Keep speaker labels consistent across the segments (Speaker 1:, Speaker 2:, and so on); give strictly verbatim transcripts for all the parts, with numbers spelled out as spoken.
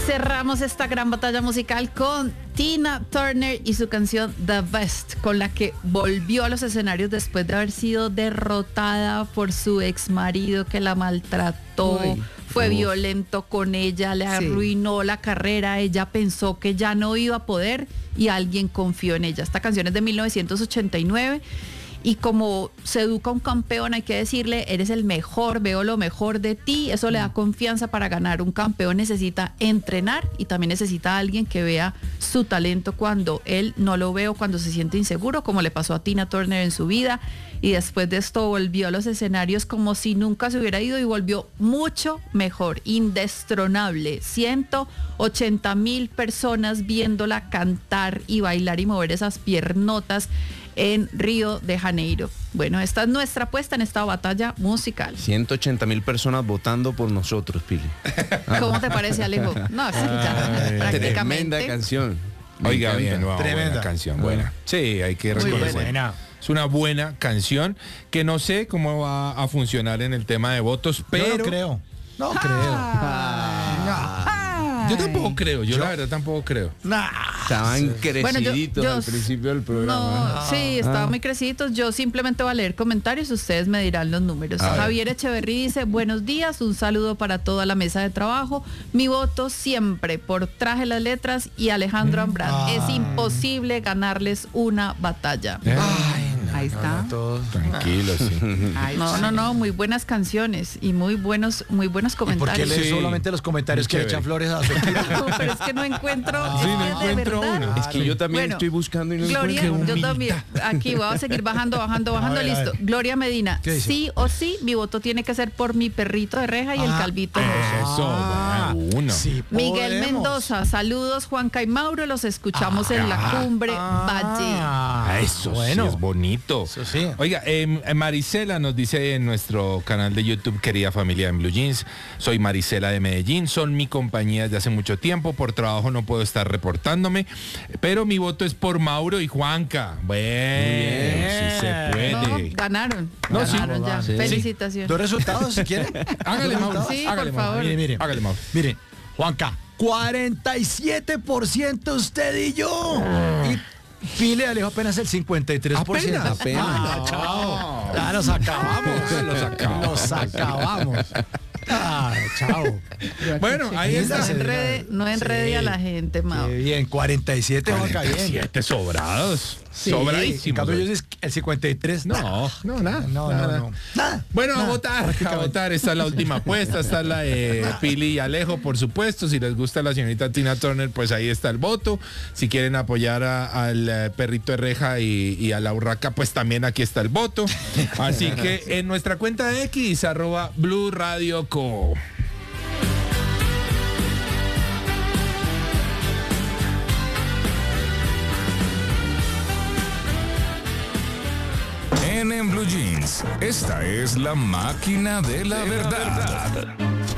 Speaker 1: Cerramos esta gran batalla musical con Tina Turner y su canción The Best, con la que volvió a los escenarios después de haber sido derrotada por su ex marido que la maltrató, Uy, fue uf. violento con ella, le sí. arruinó la carrera, ella pensó que ya no iba a poder y alguien confió en ella. Esta canción es de mil novecientos ochenta y nueve. Y como se educa un campeón, hay que decirle, eres el mejor, veo lo mejor de ti. Eso le da confianza para ganar. Un campeón necesita entrenar y también necesita a alguien que vea su talento cuando él no lo ve o cuando se siente inseguro, como le pasó a Tina Turner en su vida. Y después de esto volvió a los escenarios como si nunca se hubiera ido y volvió mucho mejor, indestronable. ciento ochenta mil personas viéndola cantar y bailar y mover esas piernotas en Río de Janeiro. Bueno, esta es nuestra apuesta en esta batalla musical.
Speaker 2: ciento ochenta mil personas votando por nosotros, Pili.
Speaker 1: ¿Cómo te parece, Alejo? No, sí, ya, prácticamente.
Speaker 2: Tremenda canción.
Speaker 3: Me Oiga, bien, wow,
Speaker 4: tremenda
Speaker 3: buena canción, buena. Sí, hay que reconocer.
Speaker 4: Buena.
Speaker 3: Es una buena canción que no sé cómo va a funcionar en el tema de votos, pero...
Speaker 4: Yo no creo. No
Speaker 1: ah,
Speaker 4: creo.
Speaker 1: Ah,
Speaker 3: Yo tampoco creo, yo, yo la verdad tampoco creo.
Speaker 2: Nah. Estaban creciditos bueno, yo, yo, al principio del programa.
Speaker 1: No, sí, estaban ah. muy creciditos. Yo simplemente voy a leer comentarios, ustedes me dirán los números. A Javier ver. Echeverry dice, buenos días, un saludo para toda la mesa de trabajo. Mi voto siempre por Traje las Letras y Alejandro Ambrán. Ah. Es imposible ganarles una batalla.
Speaker 3: Eh. Ay, no,
Speaker 1: Ahí está.
Speaker 3: No, no, tranquilos, sí.
Speaker 1: Ay, no, no, no, muy buenas canciones y muy buenos, muy buenos comentarios.
Speaker 4: ¿Por qué lees sí. solamente los comentarios que le echan flores a su
Speaker 1: No, pero es que no encuentro.
Speaker 3: Ah, sí, no encuentro uno.
Speaker 2: Es que yo también bueno, estoy buscando y no
Speaker 1: Gloria,
Speaker 2: encuentro.
Speaker 1: Yo también. Aquí voy a seguir bajando, bajando, bajando. A ver, listo. A ver. Gloria Medina. Sí o sí, mi voto tiene que ser por mi perrito de reja y ah, el calvito.
Speaker 3: Eso,
Speaker 1: ah,
Speaker 3: uno.
Speaker 1: Sí, Miguel Mendoza, saludos Juanca y Mauro, los escuchamos ah, en la cumbre ah, Valle.
Speaker 3: Ah, eso bueno. Sí es bonito.
Speaker 4: Eso sí.
Speaker 3: Oiga, eh, Marisela nos dice en nuestro canal de YouTube, querida familia en Blue Jeans, soy Marisela de Medellín, son mi compañía desde hace mucho tiempo, por trabajo no puedo estar reportándome, pero mi voto es por Mauro y Juanca. Bueno, si se puede.
Speaker 1: No, ganaron.
Speaker 3: No,
Speaker 1: ganaron
Speaker 3: sí.
Speaker 1: ya.
Speaker 3: Sí.
Speaker 1: Felicitaciones.
Speaker 4: ¿Dos resultados si quieren?
Speaker 3: Hágale, Mauro.
Speaker 1: Sí,
Speaker 3: hágale,
Speaker 1: por favor.
Speaker 4: Mire, mire.
Speaker 3: Hágale, Mauro.
Speaker 4: Mire, Juanca, cuarenta y siete por ciento usted y yo. Y Pile Alejo apenas el cincuenta y tres por ciento.
Speaker 3: Apenas, apenas.
Speaker 4: Ah, chao. Ya nos acabamos.
Speaker 3: Los acabamos.
Speaker 4: Nos acabamos. Ah, chao.
Speaker 3: Bueno, ahí está.
Speaker 1: No enrede, no enrede sí. a la gente, Mau.
Speaker 4: Bien, cuarenta y siete,
Speaker 3: cuarenta y siete sobrados.
Speaker 4: Sí,
Speaker 3: sobradísimos.
Speaker 4: En cambio yo dices el cincuenta y tres.
Speaker 3: No, no, nada.
Speaker 4: No,
Speaker 3: nada.
Speaker 4: no, no. Nada.
Speaker 3: Bueno,
Speaker 4: nada.
Speaker 3: a votar, a votar. Esta es la última apuesta. Esta es la de Pili y Alejo, por supuesto. Si les gusta la señorita Tina Turner, pues ahí está el voto. Si quieren apoyar a, al perrito de reja y, y a la urraca, pues también aquí está el voto. Así que en nuestra cuenta de X, arroba Blue Radio Co.
Speaker 5: En, en Blue Jeans, esta es la máquina de la verdad.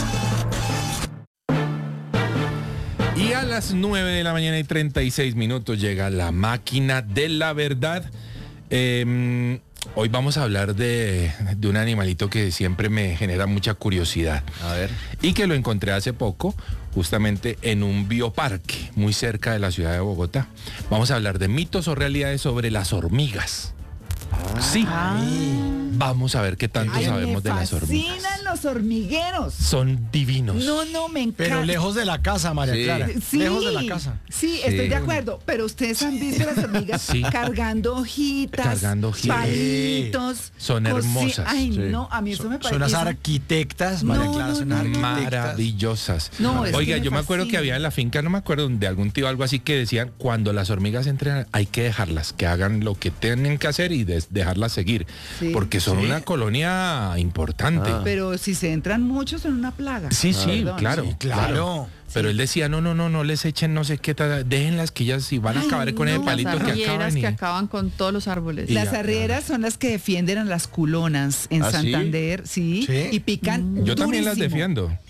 Speaker 3: Y a las nueve de la mañana y treinta y seis minutos llega la máquina de la verdad. Eh, hoy vamos a hablar de, de un animalito que siempre me genera mucha curiosidad.
Speaker 2: A ver.
Speaker 3: Y que lo encontré hace poco, justamente en un bioparque muy cerca de la ciudad de Bogotá. Vamos a hablar de mitos o realidades sobre las hormigas. Sí,
Speaker 1: Ay.
Speaker 3: Vamos a ver qué tanto
Speaker 6: Ay,
Speaker 3: sabemos de las hormigas.
Speaker 6: Me fascinan los hormigueros.
Speaker 3: Son divinos.
Speaker 6: No, no, me encanta.
Speaker 4: Pero lejos de la casa, María
Speaker 2: Sí.
Speaker 4: Clara.
Speaker 6: Sí,
Speaker 4: Lejos de la casa.
Speaker 6: Sí, estoy
Speaker 2: Sí.
Speaker 6: de acuerdo. Pero ustedes han visto las hormigas
Speaker 3: Sí.
Speaker 6: cargando hojitas,
Speaker 3: Cargando hojitas.
Speaker 6: palitos.
Speaker 3: Son
Speaker 6: cosi-
Speaker 3: hermosas.
Speaker 6: Ay,
Speaker 2: Sí.
Speaker 6: no, a mí eso me
Speaker 4: Son unas
Speaker 6: parece.
Speaker 4: arquitectas, María
Speaker 6: No,
Speaker 4: Clara,
Speaker 6: no,
Speaker 4: son
Speaker 6: no, no.
Speaker 4: arquitectas.
Speaker 3: Maravillosas.
Speaker 6: No, es
Speaker 3: Oiga,
Speaker 6: que me
Speaker 3: yo me acuerdo
Speaker 6: fascina.
Speaker 3: que había en la finca, no me acuerdo, de algún tío algo así que decían, cuando las hormigas entren hay que dejarlas, que hagan lo que tienen que hacer y des- dejarlas seguir,
Speaker 6: Sí.
Speaker 3: porque son
Speaker 4: Sí.
Speaker 3: una colonia importante.
Speaker 2: Ah.
Speaker 6: Pero si se entran muchos son una plaga.
Speaker 3: Sí, sí,
Speaker 6: Perdón.
Speaker 3: claro,
Speaker 4: Sí, claro.
Speaker 3: Pero él decía, no, no, no, no les echen no sé qué, tal, déjenlas que ellas si van a
Speaker 6: Ay,
Speaker 3: acabar con
Speaker 6: no.
Speaker 3: el
Speaker 1: Las
Speaker 3: palito que
Speaker 1: arrieras
Speaker 3: acaban y...
Speaker 1: que acaban con todos los árboles.
Speaker 3: Y
Speaker 6: Las
Speaker 3: ya,
Speaker 6: arrieras son las que defienden a las culonas en
Speaker 2: ¿Ah, sí?
Speaker 6: Santander, sí,
Speaker 4: Sí.
Speaker 6: y pican
Speaker 3: Yo también las
Speaker 6: durísimo.
Speaker 3: defiendo.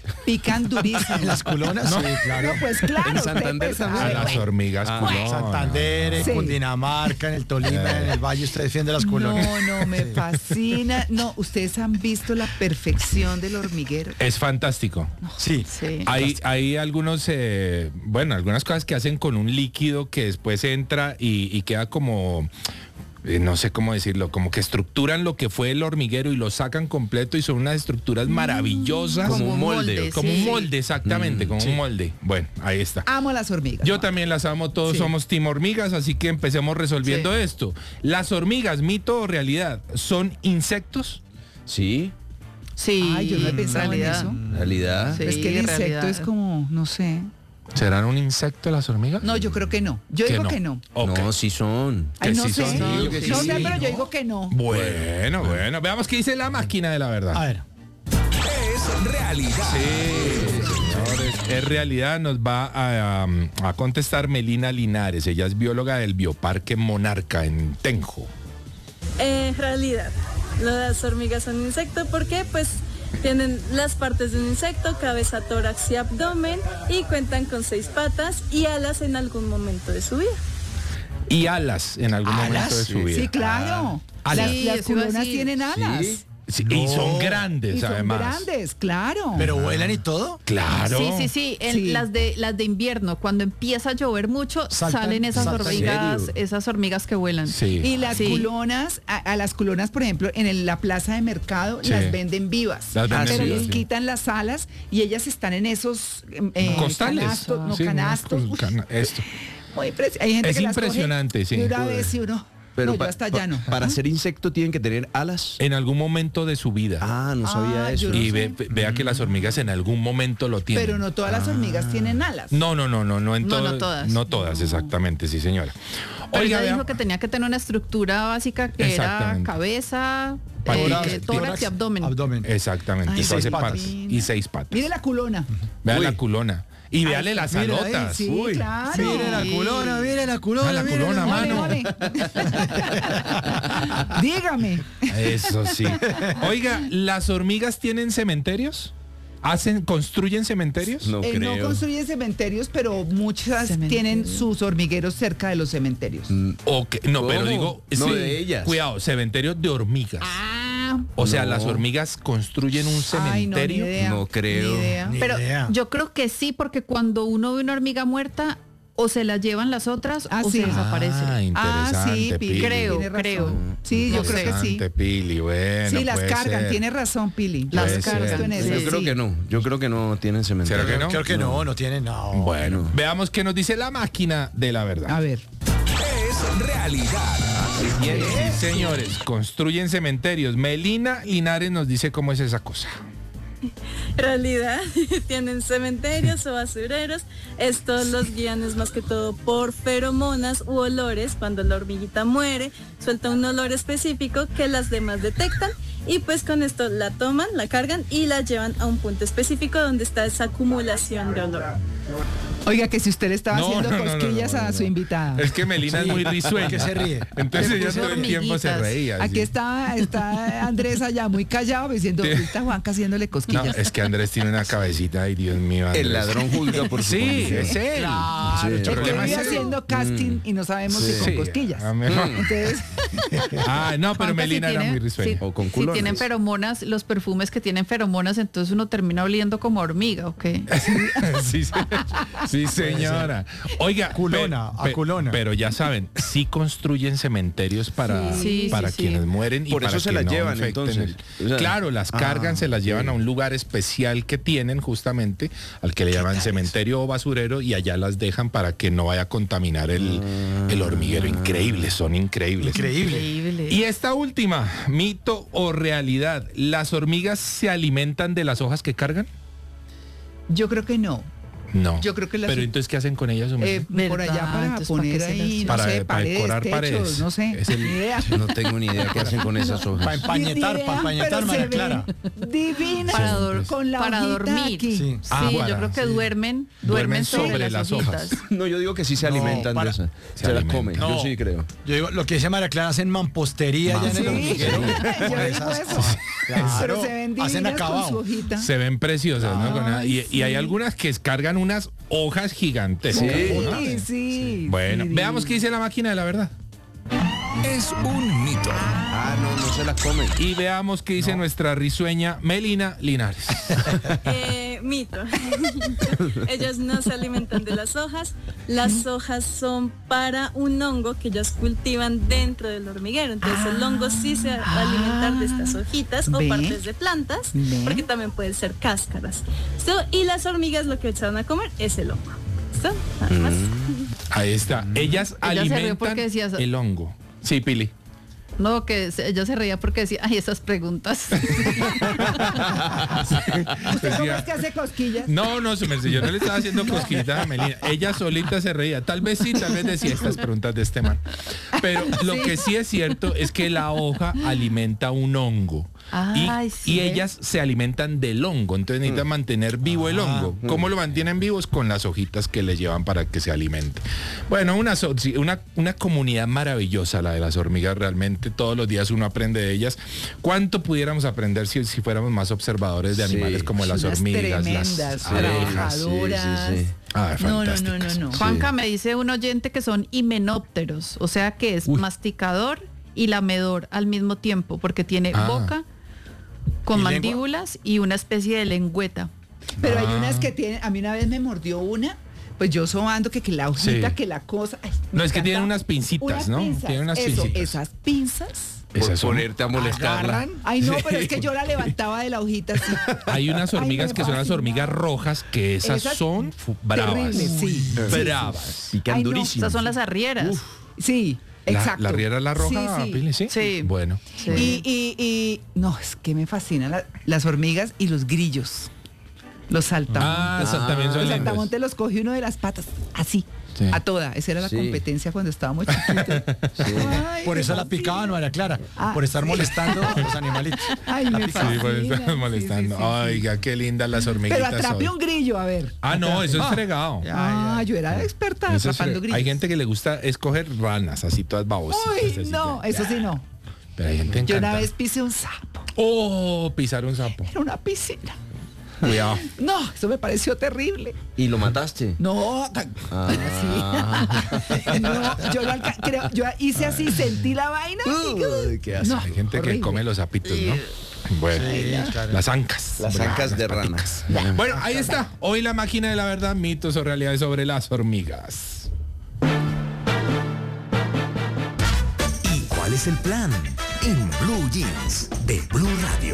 Speaker 6: pican durísimo.
Speaker 4: En las culonas,
Speaker 3: No.
Speaker 4: sí, claro.
Speaker 6: No, pues claro.
Speaker 2: En
Speaker 6: usted,
Speaker 2: Santander
Speaker 6: pues,
Speaker 2: también.
Speaker 3: A
Speaker 6: ay,
Speaker 3: las
Speaker 6: bueno.
Speaker 3: hormigas
Speaker 2: Ah.
Speaker 3: culonas.
Speaker 4: Santander, en
Speaker 6: Sí.
Speaker 4: Cundinamarca, en el Tolima, en el Valle, usted defiende las culonas.
Speaker 6: No, no, me fascina. No, ustedes han visto la perfección del hormiguero.
Speaker 3: Es fantástico.
Speaker 4: Sí.
Speaker 1: Sí.
Speaker 3: Hay, hay algunos, eh, bueno, algunas cosas que hacen con un líquido que después entra y, y queda como, eh, no sé cómo decirlo, como que estructuran lo que fue el hormiguero y lo sacan completo y son unas estructuras maravillosas.
Speaker 2: Como un molde.
Speaker 3: Como
Speaker 1: sí.
Speaker 3: un molde, exactamente,
Speaker 2: Mm,
Speaker 3: como
Speaker 4: sí.
Speaker 3: un molde. Bueno, ahí está.
Speaker 6: Amo las hormigas.
Speaker 3: Yo
Speaker 6: ¿no?
Speaker 3: también las amo, todos
Speaker 6: Sí.
Speaker 3: somos team hormigas, así que empecemos resolviendo
Speaker 1: Sí.
Speaker 3: esto. ¿Las hormigas, mito o realidad, son insectos?
Speaker 2: Sí,
Speaker 1: Sí,
Speaker 6: Ay, yo no he pensado en
Speaker 1: realidad.
Speaker 6: eso.
Speaker 2: realidad.
Speaker 1: Sí.
Speaker 6: Es que el insecto
Speaker 1: realidad.
Speaker 6: es como, no sé.
Speaker 3: ¿Serán un insecto las hormigas?
Speaker 6: No, yo creo que no. Yo digo que no.
Speaker 3: Ok.
Speaker 2: No, sí son.
Speaker 6: Ay,
Speaker 3: Que
Speaker 6: no
Speaker 3: sí
Speaker 6: sé.
Speaker 3: son.
Speaker 2: Sí, yo que
Speaker 6: no
Speaker 2: sí.
Speaker 6: sé, pero yo
Speaker 2: No.
Speaker 6: digo que no.
Speaker 3: Bueno, bueno. Veamos qué dice la máquina de la verdad.
Speaker 4: A ver.
Speaker 5: Es realidad.
Speaker 3: Sí, señores. Es realidad, nos va a, um, a contestar Melina Linares. Ella es bióloga del Bioparque Monarca en Tenjo.
Speaker 7: En realidad, las hormigas son insectos porque pues tienen las partes de un insecto, cabeza, tórax y abdomen y cuentan con seis patas y alas en algún momento de su vida.
Speaker 3: Y alas en algún
Speaker 4: ¿Alas?
Speaker 3: momento de su vida.
Speaker 6: Sí, claro.
Speaker 3: Alas.
Speaker 6: Las,
Speaker 1: Sí,
Speaker 6: las
Speaker 1: eso iba a
Speaker 6: culonas
Speaker 1: decir.
Speaker 6: tienen alas.
Speaker 2: Sí.
Speaker 3: Sí, y
Speaker 4: No.
Speaker 3: son grandes,
Speaker 6: Y son
Speaker 3: además.
Speaker 6: grandes, claro.
Speaker 4: Pero vuelan y todo.
Speaker 3: Claro.
Speaker 1: Sí, sí, sí, en
Speaker 6: Sí.
Speaker 1: Las de las de invierno, cuando empieza a llover mucho,
Speaker 4: Saltan,
Speaker 1: salen esas
Speaker 4: saltan.
Speaker 1: hormigas,
Speaker 2: ¿En serio?
Speaker 1: esas hormigas que vuelan.
Speaker 3: Sí.
Speaker 6: Y las
Speaker 1: Sí.
Speaker 6: culonas, a, a las culonas, por ejemplo, en el- la plaza de mercado,
Speaker 3: Sí.
Speaker 6: las venden vivas.
Speaker 3: Las venden
Speaker 6: pero
Speaker 3: vivas,
Speaker 6: les
Speaker 3: sí.
Speaker 6: quitan las alas y ellas están en esos eh,
Speaker 3: Costales.
Speaker 6: canastos, no
Speaker 3: Sí,
Speaker 6: canastos.
Speaker 3: unos
Speaker 6: Uy,
Speaker 3: cana- esto.
Speaker 6: muy preci- Hay gente
Speaker 3: Es
Speaker 6: que las coge
Speaker 3: impresionante, sí.
Speaker 6: de una vez y uno.
Speaker 2: Pero
Speaker 6: no, yo
Speaker 2: pa-
Speaker 6: hasta
Speaker 2: pa-
Speaker 6: allá no.
Speaker 2: para ser insecto tienen que tener alas.
Speaker 3: En algún momento de su vida.
Speaker 2: Ah, no sabía
Speaker 6: Ah,
Speaker 2: eso.
Speaker 6: yo no
Speaker 3: y
Speaker 6: sé.
Speaker 3: ve- ve- vea que las hormigas en algún momento lo tienen.
Speaker 6: Pero no todas las hormigas tienen alas.
Speaker 3: No, no, no, no, no en
Speaker 1: No, no
Speaker 3: todo-
Speaker 1: todas.
Speaker 3: No todas, exactamente, sí, señora.
Speaker 1: Pero ella
Speaker 3: vea-
Speaker 1: dijo que tenía que tener una estructura básica que era
Speaker 3: Exactamente.
Speaker 1: cabeza,
Speaker 3: Tórax,
Speaker 1: eh, tórax y abdomen.
Speaker 4: Abdomen.
Speaker 3: Exactamente,
Speaker 6: Ay,
Speaker 3: eso
Speaker 4: seis
Speaker 3: hace
Speaker 4: patas.
Speaker 3: parte. Y seis patas.
Speaker 6: Mire la culona.
Speaker 3: Vea
Speaker 2: Uy.
Speaker 3: la culona. Y véale las
Speaker 4: mira ahí,
Speaker 3: alotas.
Speaker 6: Sí,
Speaker 2: Uy,
Speaker 6: claro.
Speaker 4: Mire la culona, mire la culona,
Speaker 3: Ah, la
Speaker 4: mire
Speaker 3: culona,
Speaker 4: la-
Speaker 3: mano.
Speaker 6: Ole, ole. Dígame.
Speaker 3: Eso sí. Oiga, ¿las hormigas tienen cementerios? ¿Hacen, construyen cementerios?
Speaker 2: No
Speaker 6: Eh, no
Speaker 2: creo.
Speaker 6: construyen cementerios, pero muchas
Speaker 1: Cementerios.
Speaker 6: tienen sus hormigueros cerca de los cementerios.
Speaker 2: Mm,
Speaker 3: ¿O qué? No, pero
Speaker 2: ¿Cómo?
Speaker 3: digo,
Speaker 2: No,
Speaker 3: sí,
Speaker 2: de ellas.
Speaker 3: Cuidado, cementerios de hormigas.
Speaker 1: Ah,
Speaker 3: O sea,
Speaker 2: No.
Speaker 3: las hormigas construyen un
Speaker 6: Ay, no, ni
Speaker 3: cementerio.
Speaker 6: idea.
Speaker 2: No creo.
Speaker 6: Ni idea.
Speaker 4: Ni
Speaker 1: pero
Speaker 4: idea.
Speaker 1: yo creo que sí, porque cuando uno ve una hormiga muerta, o se la llevan las otras
Speaker 6: Ah,
Speaker 1: o
Speaker 6: sí.
Speaker 1: se desaparece.
Speaker 3: Ah, interesante,
Speaker 6: Ah, sí, Pili,
Speaker 3: Pili.
Speaker 1: Creo,
Speaker 6: tiene razón.
Speaker 1: creo.
Speaker 6: Sí, yo
Speaker 1: No
Speaker 6: creo que sí.
Speaker 3: Interesante, Pili, bueno,
Speaker 6: Sí, las
Speaker 3: puede
Speaker 6: cargan,
Speaker 3: ser.
Speaker 6: tiene razón, Pili.
Speaker 1: Las
Speaker 3: Puede
Speaker 1: cargan,
Speaker 3: ser.
Speaker 6: En eso,
Speaker 2: Yo creo
Speaker 6: sí.
Speaker 2: que no. Yo creo que no tienen cementerio.
Speaker 3: ¿Será que no?
Speaker 4: Creo que no, no tiene, no.
Speaker 3: Bueno, veamos qué nos dice la máquina de la verdad.
Speaker 6: A ver.
Speaker 5: Es realidad.
Speaker 3: Bien, sí, señores, construyen cementerios. Melina Linares nos dice cómo es esa cosa.
Speaker 7: En realidad, tienen cementerios o basureros. Estos los guían es más que todo por feromonas u olores. Cuando la hormiguita muere, suelta un olor específico que las demás detectan y pues con esto la toman, la cargan y la llevan a un punto específico donde está esa acumulación de olor.
Speaker 6: Oiga, que si usted le estaba
Speaker 3: No,
Speaker 6: haciendo
Speaker 3: no, no, no,
Speaker 6: cosquillas
Speaker 3: no, no,
Speaker 6: a su
Speaker 3: no.
Speaker 6: invitada.
Speaker 3: Es que Melina es muy risueña.
Speaker 4: que se ríe.
Speaker 3: Entonces
Speaker 1: Le
Speaker 3: ella
Speaker 1: puso
Speaker 3: todo el tiempo se
Speaker 1: hormiguitas.
Speaker 3: reía.
Speaker 6: Aquí
Speaker 3: sí.
Speaker 6: está, está Andrés allá muy callado diciendo,
Speaker 3: Sí.
Speaker 6: está Juanca haciéndole
Speaker 3: No,
Speaker 6: cosquillas.
Speaker 3: es que Andrés tiene una cabecita, ay Dios mío. Andrés.
Speaker 2: El ladrón juzga por su
Speaker 3: Sí,
Speaker 2: condición.
Speaker 3: es él.
Speaker 4: Claro,
Speaker 2: Sí.
Speaker 3: El
Speaker 6: Es que
Speaker 3: problema
Speaker 6: vive
Speaker 3: es él.
Speaker 6: haciendo casting y no sabemos si con
Speaker 3: Sí,
Speaker 6: cosquillas.
Speaker 3: a mí-
Speaker 6: Entonces,
Speaker 3: Ah, no, pero
Speaker 1: Juanca,
Speaker 3: Melina
Speaker 1: si
Speaker 3: era
Speaker 1: tiene-
Speaker 3: muy risueña.
Speaker 1: si-
Speaker 2: O con
Speaker 1: si
Speaker 2: culones.
Speaker 1: tienen feromonas, los perfumes que tienen feromonas, entonces uno termina oliendo como hormiga, ¿ok?
Speaker 3: Sí, sí, sí, señora. Oiga,
Speaker 4: Culona,
Speaker 3: pe-
Speaker 4: a culona.
Speaker 3: Pero ya saben, sí construyen cementerios para,
Speaker 1: Sí, sí,
Speaker 3: para
Speaker 1: sí,
Speaker 3: quienes
Speaker 1: sí.
Speaker 3: mueren y
Speaker 2: Por
Speaker 3: para
Speaker 2: eso se
Speaker 3: que
Speaker 2: las
Speaker 3: no
Speaker 2: llevan,
Speaker 3: infecten
Speaker 2: entonces.
Speaker 3: el-
Speaker 2: O sea,
Speaker 3: claro, las cargan,
Speaker 2: ah,
Speaker 3: se las llevan
Speaker 2: sí.
Speaker 3: a un lugar especial que tienen justamente, al que le llaman cementerio o basurero, y allá las dejan para que no vaya a contaminar el, el hormiguero. Increíbles, son increíbles.
Speaker 4: Increíble.
Speaker 1: Increíble.
Speaker 3: Y esta última, mito o realidad, ¿las hormigas se alimentan de las hojas que cargan?
Speaker 6: yo creo que no.
Speaker 3: No.
Speaker 6: Yo creo que las-
Speaker 3: Pero entonces, ¿qué hacen con ellas?
Speaker 6: Eh,
Speaker 3: hombre?
Speaker 6: por allá
Speaker 1: ¿Verdad?
Speaker 6: para
Speaker 1: Entonces, ¿para
Speaker 6: poner
Speaker 1: qué se
Speaker 6: ahí,
Speaker 1: las-
Speaker 6: no
Speaker 3: Para-
Speaker 6: sé,
Speaker 3: para
Speaker 6: paredes,
Speaker 3: decorar
Speaker 6: techos,
Speaker 3: paredes.
Speaker 6: no sé.
Speaker 3: Es el-
Speaker 6: Ni idea.
Speaker 2: No tengo ni idea qué hacen con esas
Speaker 4: Para
Speaker 2: hojas.
Speaker 4: empañetar,
Speaker 6: Ni idea,
Speaker 4: para empañetar,
Speaker 6: pero se
Speaker 4: María
Speaker 6: ven
Speaker 4: Clara.
Speaker 6: divinas
Speaker 1: Para dor-
Speaker 6: con la
Speaker 1: para
Speaker 6: hojita
Speaker 1: dormir.
Speaker 6: aquí.
Speaker 4: Sí.
Speaker 1: Sí,
Speaker 3: Ah,
Speaker 1: yo
Speaker 3: para,
Speaker 1: creo que
Speaker 3: sí.
Speaker 1: duermen,
Speaker 3: Duermen
Speaker 1: duermen sobre,
Speaker 3: sobre
Speaker 1: las,
Speaker 3: las
Speaker 1: hojitas.
Speaker 3: hojas.
Speaker 2: No, yo digo que sí se alimentan
Speaker 4: para-
Speaker 2: de esas.
Speaker 3: se
Speaker 2: Se, las
Speaker 3: alimentan.
Speaker 2: comen.
Speaker 4: No.
Speaker 2: Yo sí creo.
Speaker 4: Yo digo, lo que dice María Clara, hacen mampostería allá en el
Speaker 6: Sí,
Speaker 4: hormiguero.
Speaker 6: yo
Speaker 4: Con
Speaker 6: digo
Speaker 4: esas
Speaker 6: eso.
Speaker 4: cosas. Claro,
Speaker 6: Pero se ven
Speaker 4: hacen
Speaker 6: divinas con
Speaker 4: acabado.
Speaker 6: su hojita.
Speaker 3: Se ven preciosas, ¿no? Con una- y, y hay algunas que cargan unas hojas gigantescas. ¿no?
Speaker 6: Sí, sí.
Speaker 3: Bueno,
Speaker 6: sí,
Speaker 3: veamos qué dice la máquina de la verdad.
Speaker 5: Es un mito.
Speaker 2: Ah, no, no se las comen.
Speaker 3: Y veamos qué dice nuestra risueña Melina Linares.
Speaker 7: Eh, mito. Ellas no se alimentan de las hojas. Las hojas son para un hongo que ellas cultivan dentro del hormiguero. Entonces el hongo sí se va a alimentar de estas hojitas o
Speaker 6: Ve.
Speaker 7: partes de plantas,
Speaker 6: Ve.
Speaker 7: porque también pueden ser cáscaras. ¿Listo? Y las hormigas lo que se van a comer es el hongo. ¿Listo? Nada más.
Speaker 3: Ahí está. Ellas
Speaker 1: Ella se rió
Speaker 3: alimentan
Speaker 1: porque decía-
Speaker 3: el hongo. Sí, Pili.
Speaker 1: No, que se- ella se reía porque decía, ay, esas preguntas.
Speaker 6: ¿Cómo es que hace cosquillas?
Speaker 3: No, no, su merced, yo no le estaba haciendo cosquillita a Melina. Ella solita se reía. Tal vez sí, tal vez decía estas preguntas de este man. Pero lo que sí es cierto es que la hoja alimenta un hongo. Y,
Speaker 1: Ay, sí,
Speaker 3: y
Speaker 1: ¿ves?
Speaker 3: ellas se alimentan del hongo, entonces necesitan mantener vivo el hongo. ¿Cómo lo mantienen vivos? Con las hojitas que les llevan para que se alimente. Bueno, una, so- sí, una, una comunidad maravillosa la de las hormigas, realmente todos los días uno aprende de ellas. ¿Cuánto pudiéramos aprender si, si fuéramos más observadores de
Speaker 2: Sí.
Speaker 3: animales como las
Speaker 6: Unas
Speaker 3: hormigas,
Speaker 6: tremendas,
Speaker 3: las abejas?
Speaker 6: trabajadoras.
Speaker 2: Sí, sí, sí.
Speaker 3: Ah,
Speaker 6: No, no, no, no,
Speaker 3: fantásticas.
Speaker 6: no.
Speaker 1: Juanca me dice un oyente que son himenópteros, o sea que es masticador y lamedor al mismo tiempo, porque tiene
Speaker 3: Ah.
Speaker 1: boca con
Speaker 4: ¿Y lengua?
Speaker 1: mandíbulas y una especie de lengüeta.
Speaker 6: Pero hay
Speaker 3: Ah.
Speaker 6: unas que tienen, a mí una vez me mordió una, pues yo sobando que, que la hojita,
Speaker 3: Sí.
Speaker 6: que la cosa. ay,
Speaker 3: No,
Speaker 6: me
Speaker 3: es que tienen
Speaker 6: encanta.
Speaker 3: unas pincitas,
Speaker 6: Unas
Speaker 3: ¿no?
Speaker 6: pinzas,
Speaker 3: Tienen unas
Speaker 6: eso,
Speaker 3: pincitas.
Speaker 6: esas pinzas.
Speaker 2: Por
Speaker 3: Esas son-
Speaker 2: ponerte a molestarla.
Speaker 6: Agarran. Ay, no, pero es que yo la levantaba de la hojita así.
Speaker 3: Hay unas
Speaker 6: Ay,
Speaker 3: hormigas
Speaker 6: me
Speaker 3: que son las
Speaker 6: fascina.
Speaker 3: hormigas rojas, que esas,
Speaker 6: Esas
Speaker 3: son fu- bravas.
Speaker 6: terribles, sí.
Speaker 3: Bravas.
Speaker 2: Pican
Speaker 6: Ay, no,
Speaker 2: durísimo.
Speaker 1: Estas son las arrieras.
Speaker 6: Sí,
Speaker 3: La,
Speaker 6: exacto.
Speaker 3: la riera es la roja,
Speaker 6: Sí, sí.
Speaker 3: Pili, ¿sí?
Speaker 1: Sí.
Speaker 3: Bueno.
Speaker 1: Sí.
Speaker 6: Y, y, y no, es que me fascinan la- las hormigas y los grillos. Los saltamontes.
Speaker 3: Ah, esas también son
Speaker 6: Los
Speaker 3: lindas.
Speaker 6: saltamontes los coge uno de las patas, así,
Speaker 3: Sí.
Speaker 6: a toda. Esa era la
Speaker 2: Sí.
Speaker 6: competencia cuando estábamos chiquitos. Ay,
Speaker 4: Por
Speaker 6: me
Speaker 4: eso la
Speaker 6: fascina.
Speaker 4: picaban, María Clara.
Speaker 6: Ah,
Speaker 4: por estar
Speaker 6: sí.
Speaker 4: molestando a los animalitos.
Speaker 6: Ay, me
Speaker 3: Sí,
Speaker 6: fascina.
Speaker 3: por eso estamos
Speaker 6: sí,
Speaker 3: molestando.
Speaker 6: sí, sí, sí.
Speaker 3: Oiga, qué lindas las hormiguitas.
Speaker 6: Pero atrape
Speaker 3: hoy.
Speaker 6: un grillo, a ver.
Speaker 3: Ah, no, eso es
Speaker 4: Ah.
Speaker 3: fregado.
Speaker 6: Ah, yo era experta
Speaker 3: Eso es
Speaker 6: atrapando
Speaker 3: fre-
Speaker 6: grillos.
Speaker 3: Hay gente que le gusta escoger ranas, así todas babositas.
Speaker 6: Uy,
Speaker 3: así
Speaker 6: no,
Speaker 3: que-
Speaker 6: eso sí no.
Speaker 3: Pero hay gente
Speaker 6: Yo
Speaker 3: encanta.
Speaker 6: una vez pisé un sapo.
Speaker 3: Oh, pisar un sapo.
Speaker 6: Era una piscina.
Speaker 3: Cuidado.
Speaker 6: No, eso me pareció terrible.
Speaker 2: ¿Y lo mataste?
Speaker 6: No, así. No, yo, lo alca- creo- yo hice así, sentí la vaina. y-
Speaker 2: Uy, qué asco.
Speaker 6: No,
Speaker 3: Hay gente que
Speaker 6: horrible.
Speaker 3: come los sapitos, ¿no? Bueno, las ancas.
Speaker 2: Las ancas de rana.
Speaker 3: Bueno, ahí está. Hoy la máquina de la verdad, mitos o realidades sobre las hormigas.
Speaker 8: ¿Y cuál es el plan? En Blue Jeans de Blue Radio.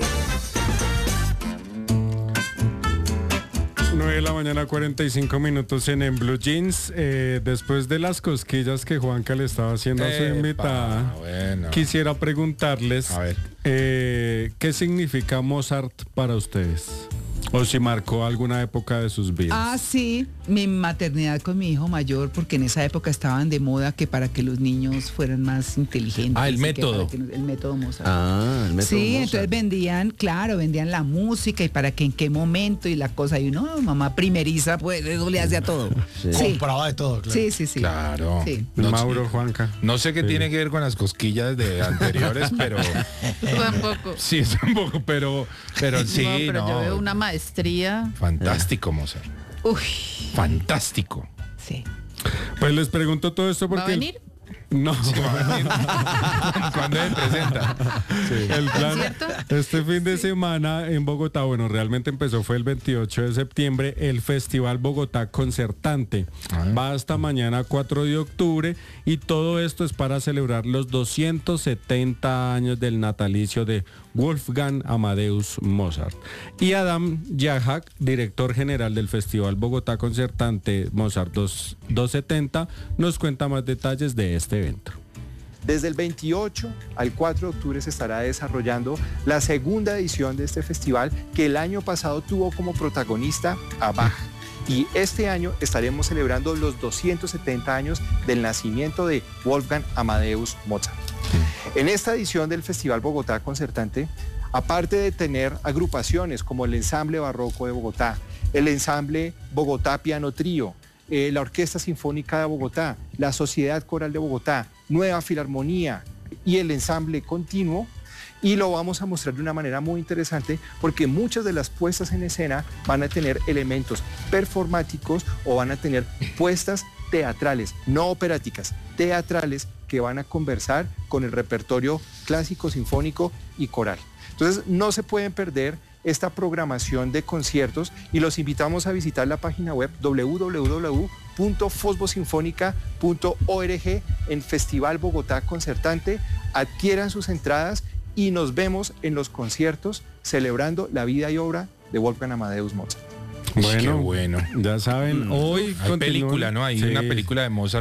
Speaker 9: nueve de la mañana, cuarenta y cinco minutos en, en Blue Jeans. Eh, después de las cosquillas que Juanca le estaba haciendo a su
Speaker 3: Epa,
Speaker 9: invitada,
Speaker 3: bueno.
Speaker 9: quisiera preguntarles
Speaker 3: A ver.
Speaker 9: eh, ¿qué significa Mozart para ustedes? O si marcó alguna época de sus vidas.
Speaker 6: Ah, sí, mi maternidad con mi hijo mayor, porque en esa época estaban de moda que para que los niños fueran más inteligentes.
Speaker 3: Ah, el
Speaker 6: y que
Speaker 3: método.
Speaker 6: para que no- el método Mozart.
Speaker 2: Ah, el método
Speaker 6: Sí,
Speaker 2: Mozart.
Speaker 6: entonces vendían, claro, vendían la música y para que en qué momento y la cosa. Y uno, mamá primeriza, pues eso le hace a todo.
Speaker 2: Sí.
Speaker 6: Sí,
Speaker 4: Compraba de todo, claro.
Speaker 6: sí, sí. sí.
Speaker 3: Claro.
Speaker 6: Sí.
Speaker 3: No,
Speaker 9: Mauro, Juanca.
Speaker 3: No sé qué
Speaker 9: Sí.
Speaker 3: tiene que ver con las cosquillas de anteriores, pero
Speaker 1: Tampoco.
Speaker 3: sí, es un poco, pero, pero sí,
Speaker 1: no, pero
Speaker 3: no.
Speaker 1: yo veo una maestría.
Speaker 3: Fantástico, Mozart.
Speaker 6: Uy,
Speaker 3: Fantástico.
Speaker 6: sí.
Speaker 9: Pues les pregunto todo esto porque...
Speaker 1: ¿Va a venir?
Speaker 9: No.
Speaker 3: ¿Cuándo se presenta?
Speaker 9: El plan,
Speaker 1: ¿Cierto?
Speaker 9: este fin de semana en Bogotá, bueno, realmente empezó, fue el veintiocho de septiembre, el Festival Bogotá Concertante.
Speaker 3: Ah.
Speaker 9: Va hasta mañana cuatro de octubre y todo esto es para celebrar los doscientos setenta años del natalicio de Wolfgang Amadeus Mozart. Y Adam Yahak, director general del Festival Bogotá Concertante Mozart doscientos setenta, nos cuenta más detalles de este evento.
Speaker 10: Desde el veintiocho al cuatro de octubre se estará desarrollando la segunda edición de este festival que el año pasado tuvo como protagonista a Bach. Y este año estaremos celebrando los doscientos setenta años del nacimiento de Wolfgang Amadeus Mozart. En esta edición del Festival Bogotá Concertante, aparte de tener agrupaciones como el Ensamble Barroco de Bogotá, el Ensamble Bogotá Piano Trío, eh, la Orquesta Sinfónica de Bogotá, la Sociedad Coral de Bogotá, Nueva Filarmonía y el Ensamble Continuo, Y lo vamos a mostrar de una manera muy interesante porque muchas de las puestas en escena van a tener elementos performáticos o van a tener puestas teatrales, no operáticas, teatrales que van a conversar con el repertorio clásico, sinfónico y coral. Entonces no se pueden perder esta programación de conciertos y los invitamos a visitar la página web doble u doble u doble u punto fosbosinfónica punto org en Festival Bogotá Concertante. Adquieran sus entradas y nos vemos en los conciertos celebrando la vida y obra de Wolfgang Amadeus Mozart.
Speaker 3: Bueno, qué bueno.
Speaker 9: Ya saben,
Speaker 3: Mm.
Speaker 9: hoy
Speaker 3: hay película, ¿no? Hay
Speaker 9: sí.
Speaker 3: una película de Mozart